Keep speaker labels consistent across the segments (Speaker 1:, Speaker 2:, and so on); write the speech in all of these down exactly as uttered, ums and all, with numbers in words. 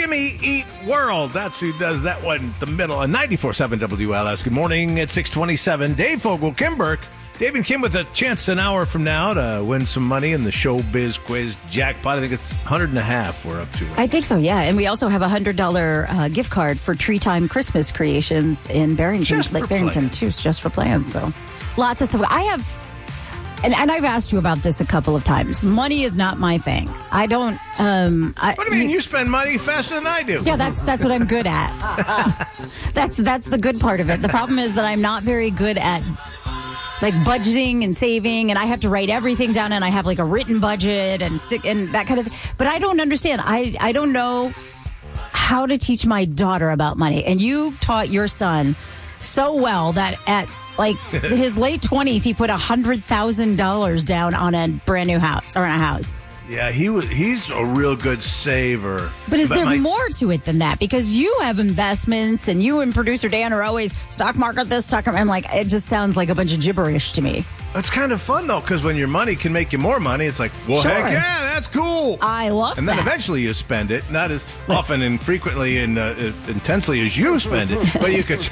Speaker 1: Jimmy Eat World. That's who does that one, the middle. And ninety-four point seven W L S. Good morning at six twenty-seven. Dave Fogel, Kim Burke. Dave and Kim with a chance an hour from now to win some money in the Showbiz Quiz jackpot. I think it's one hundred and a half we're up to. Right?
Speaker 2: I think so, yeah. And we also have a one hundred dollars uh, gift card for Tree Time Christmas Creations in Barrington,
Speaker 1: Just
Speaker 2: Lake
Speaker 1: for
Speaker 2: Barrington,
Speaker 1: playing.
Speaker 2: too. Just for playing. So lots of stuff. I have... And, and I've asked you about this a couple of times. Money is not my thing. I don't. Um, I,
Speaker 1: What do you mean? You spend money faster than I do.
Speaker 2: Yeah, that's that's what I'm good at. that's that's the good part of it. The problem is that I'm not very good at like budgeting and saving, and I have to write everything down, and I have like a written budget and stick and that kind of thing. But I don't understand. I I don't know how to teach my daughter about money. And you taught your son so well that at like his late twenties, he put a hundred thousand dollars down on a brand new house or on a house.
Speaker 1: Yeah, he was. He's a real good saver.
Speaker 2: But is there
Speaker 1: my,
Speaker 2: more to it than that? Because you have investments, and you and producer Dan are always stock market this, stock market. I'm like, it just sounds like a bunch of gibberish to me.
Speaker 1: It's kind of fun though, because when your money can make you more money, it's like, well,
Speaker 2: Sure.
Speaker 1: heck yeah, that's cool.
Speaker 2: I love
Speaker 1: and
Speaker 2: that.
Speaker 1: then eventually you spend it, not as often and frequently and uh, intensely as you spend it, but you could.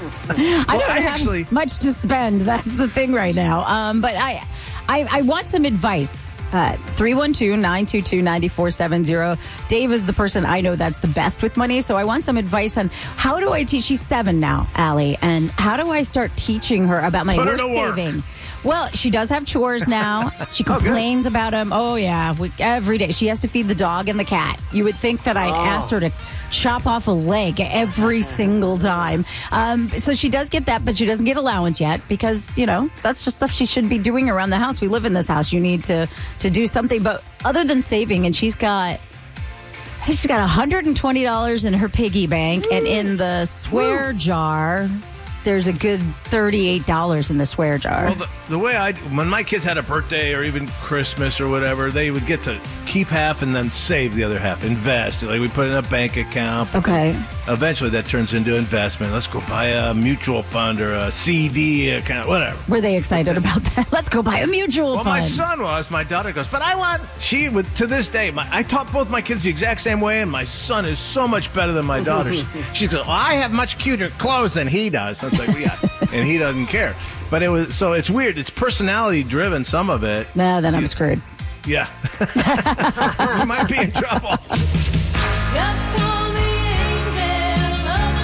Speaker 2: I don't
Speaker 1: I
Speaker 2: have
Speaker 1: actually-
Speaker 2: much to spend. That's the thing right now. Um, but I, I, I want some advice. Uh, three one two, nine two two, nine four seven zero. Dave is the person I know that's the best with money, so I want some advice on how do I teach. She's seven now, Allie, and how do I start teaching her about money?
Speaker 1: Put her
Speaker 2: We're
Speaker 1: to work.
Speaker 2: saving. Well, she does have chores now. She complains about them. Oh, yeah. We, every day. She has to feed the dog and the cat. You would think that I
Speaker 1: Oh.
Speaker 2: asked her to chop off a leg every single time. Um, so she does get that, but she doesn't get allowance yet because, you know, that's just stuff she should be doing around the house. We live in this house. You need to, to do something. But other than saving, and she's got... I think she's got one hundred twenty dollars in her piggy bank, and in the swear jar, there's a good thirty-eight dollars in the swear jar.
Speaker 1: Well, the, the way I, when my kids had a birthday or even Christmas or whatever, they would get to keep half and then save the other half, invest. Like we put in a bank account.
Speaker 2: Okay.
Speaker 1: Eventually that turns into investment. Let's go buy a mutual fund or a C D account, whatever.
Speaker 2: Were they excited about that? Let's go buy a mutual
Speaker 1: Well,
Speaker 2: fund.
Speaker 1: my son was. My daughter goes, but I want. She would to this day. My, I taught both my kids the exact same way, and my son is so much better than my daughter's. She goes, well, I have much cuter clothes than he does. I was like, well, yeah, and he doesn't care. But it was so it's weird. It's personality driven. Some of it.
Speaker 2: Nah, then I'm
Speaker 1: You-
Speaker 2: screwed.
Speaker 1: Yeah, you might be in trouble.
Speaker 3: Just call me Angel of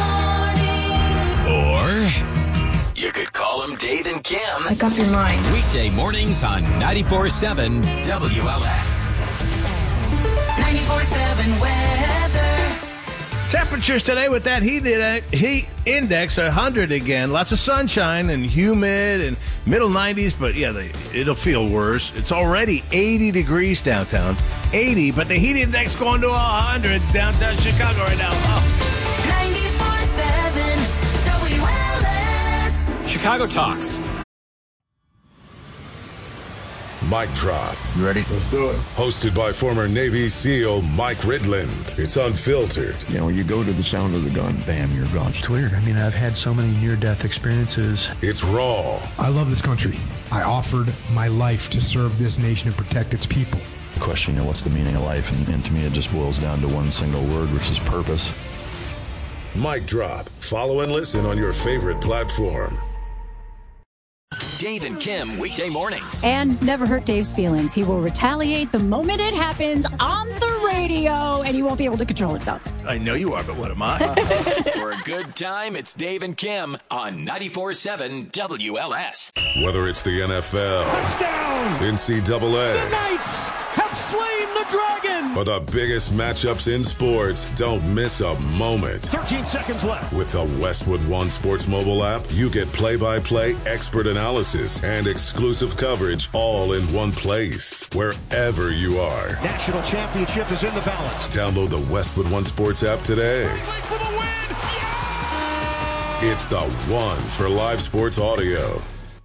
Speaker 3: the Morning.
Speaker 4: Or you could call them Dave and Kim.
Speaker 2: Make up your mind.
Speaker 4: Weekday mornings on ninety-four point seven W L S.
Speaker 3: ninety-four point seven weather.
Speaker 1: Temperatures today with that heat, heat index one hundred again. Lots of sunshine and humid and middle nineties, but yeah, they, it'll feel worse. It's already eighty degrees downtown. eighty, but the heat index going to one hundred downtown Chicago right now. Oh.
Speaker 3: ninety-four point seven W L S.
Speaker 5: Chicago Talks.
Speaker 6: Mic Drop.
Speaker 7: You ready?
Speaker 6: Let's do it. Hosted by former Navy SEAL Mike Ridland. It's unfiltered.
Speaker 7: You know, you go to the sound of the gun, bam, you're gone.
Speaker 8: It's weird. I mean, I've had so many near-death experiences.
Speaker 6: It's raw.
Speaker 9: I love this country. I offered my life to serve this nation and protect its people.
Speaker 7: Question, you know, what's the meaning of life? And, and to me, it just boils down to one single word, which is purpose.
Speaker 6: Mic Drop. Follow and listen on your favorite platform.
Speaker 4: Dave and Kim, weekday mornings.
Speaker 2: And never hurt Dave's feelings. He will retaliate the moment it happens on the radio, and he won't be able to control himself.
Speaker 1: I know you are, but what am I?
Speaker 4: For a good time, it's Dave and Kim on ninety-four point seven W L S.
Speaker 6: Whether it's the N F L,
Speaker 8: Touchdown!
Speaker 6: N C double A,
Speaker 8: The Knights have slain the dragon!
Speaker 6: or the biggest matchups in sports, don't miss a moment.
Speaker 8: thirteen seconds left.
Speaker 6: With the Westwood One Sports mobile app, you get play-by-play, expert analysis, and exclusive coverage all in one place, wherever you are.
Speaker 8: National championship is in the balance.
Speaker 6: Download the Westwood One Sports app today.
Speaker 8: For the win!
Speaker 6: It's the one for live sports audio.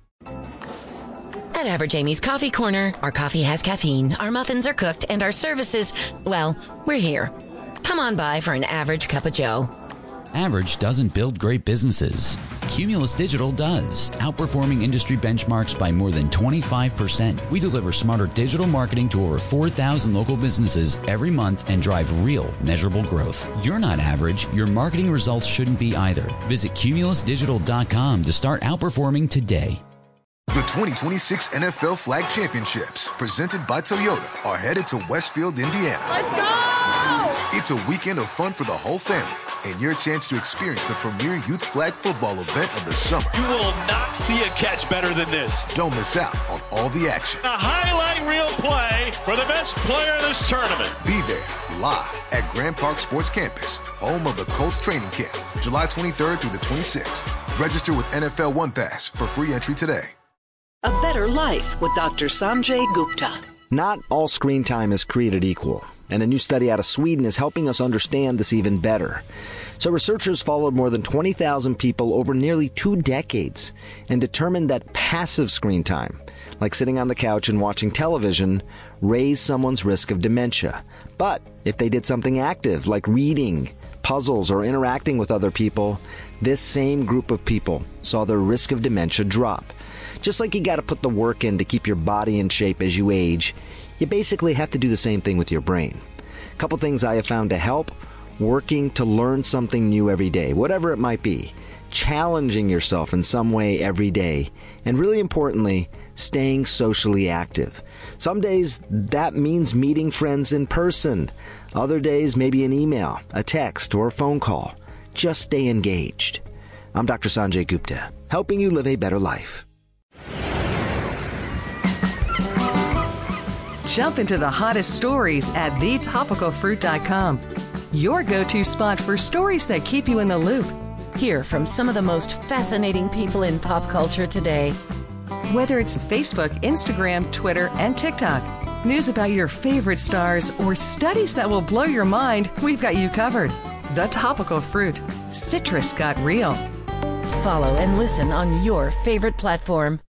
Speaker 10: At Average Amy's Coffee Corner, our coffee has caffeine, our muffins are cooked, and our services, well, we're here. Come on by for an average cup of joe.
Speaker 11: Average doesn't build great businesses.
Speaker 5: Cumulus Digital does, outperforming industry benchmarks by more than twenty-five percent. We deliver smarter digital marketing to over four thousand local businesses every month and drive real, measurable growth. You're not average. Your marketing results shouldn't be either. Visit cumulus digital dot com to start outperforming today.
Speaker 11: The twenty twenty-six N F L Flag Championships, presented by Toyota, are headed to Westfield, Indiana.
Speaker 3: Let's go!
Speaker 11: It's a weekend of fun for the whole family and your chance to experience the premier youth flag football event of the summer.
Speaker 8: You will not see a catch better than this.
Speaker 11: Don't miss out on all the action.
Speaker 8: A highlight reel play for the best player in this tournament.
Speaker 11: Be there live at Grand Park Sports Campus, home of the Colts training camp, July twenty-third through the twenty-sixth. Register with N F L One Pass for free entry today.
Speaker 12: A better life with Doctor Sanjay Gupta.
Speaker 13: Not all screen time is created equal, and a new study out of Sweden is helping us understand this even better. So researchers followed more than twenty thousand people over nearly two decades and determined that passive screen time, like sitting on the couch and watching television, raised someone's risk of dementia. But if they did something active, like reading, puzzles, or interacting with other people, this same group of people saw their risk of dementia drop. Just like you got to put the work in to keep your body in shape as you age, you basically have to do the same thing with your brain. A couple things I have found to help: working to learn something new every day, whatever it might be, challenging yourself in some way every day, and really importantly, staying socially active. Some days that means meeting friends in person. Other days maybe an email, a text, or a phone call. Just stay engaged. I'm Doctor Sanjay Gupta, helping you live a better life.
Speaker 14: Jump into the hottest stories at the topical fruit dot com. Your go-to spot for stories that keep you in the loop.
Speaker 10: Hear from some of the most fascinating people in pop culture today.
Speaker 14: Whether it's Facebook, Instagram, Twitter, and TikTok, news about your favorite stars, or studies that will blow your mind, we've got you covered. The Topical Fruit. Citrus got real.
Speaker 10: Follow and listen on your favorite platform.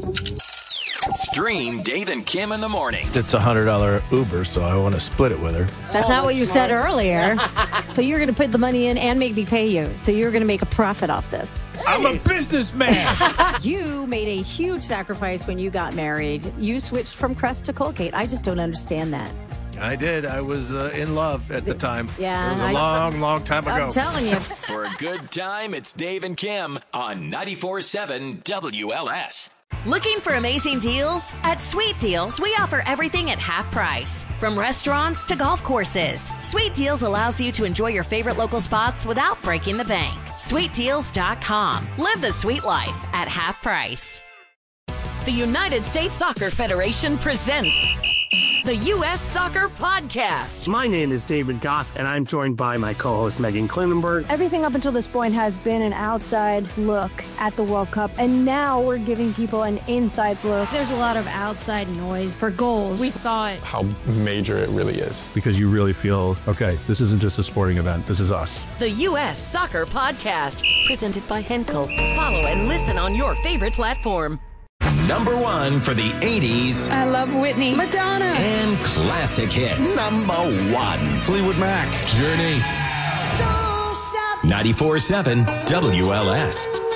Speaker 4: Stream Dave and Kim in the morning.
Speaker 1: It's a one hundred dollars Uber, so I want to split it with her.
Speaker 2: That's
Speaker 15: Oh,
Speaker 2: not what
Speaker 15: that's
Speaker 2: you
Speaker 15: smart.
Speaker 2: said earlier.
Speaker 15: So you're going to put the money in and make me pay you. So you're going to make a profit off this.
Speaker 1: I'm a businessman.
Speaker 15: You made a huge sacrifice when you got married. You switched from Crest to Colgate. I just don't understand that.
Speaker 1: I did. I was uh, in love at the time.
Speaker 15: Yeah,
Speaker 1: It was a
Speaker 15: I-
Speaker 1: long, long time ago.
Speaker 15: I'm telling you.
Speaker 4: For a good time, it's Dave and Kim on ninety-four point seven W L S.
Speaker 16: Looking for amazing deals? At Sweet Deals, we offer everything at half price. From restaurants to golf courses, Sweet Deals allows you to enjoy your favorite local spots without breaking the bank. sweet deals dot com. Live the sweet life at half price.
Speaker 10: The United States Soccer Federation presents the U S Soccer Podcast.
Speaker 17: My name is David Goss, and I'm joined by my co-host Megan Klinenberg.
Speaker 18: Everything up until this point has been an outside look at the World Cup, and now we're giving people an inside look.
Speaker 19: There's a lot of outside noise for goals. We thought
Speaker 20: how major it really is.
Speaker 21: Because you really feel, okay, this isn't just a sporting event, this is us.
Speaker 10: The U S Soccer Podcast, presented by Henkel. Follow and listen on your favorite platform.
Speaker 4: Number one for the eighties.
Speaker 22: I love Whitney.
Speaker 4: Madonna. And classic hits. Number one.
Speaker 23: Fleetwood Mac. Journey.
Speaker 4: ninety-four point seven W L S.